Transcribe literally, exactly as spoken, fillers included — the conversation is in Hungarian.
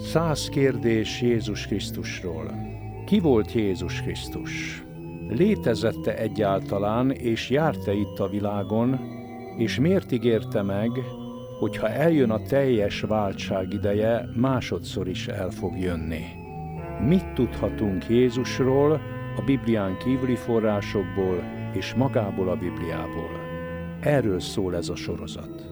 Száz kérdés Jézus Krisztusról. Ki volt Jézus Krisztus? Létezette egyáltalán, és járt-e itt a világon, és miért ígérte meg, hogy ha eljön a teljes váltság ideje, másodszor is el fog jönni? Mit tudhatunk Jézusról a Biblián kívüli forrásokból és magából a Bibliából? Erről szól ez a sorozat.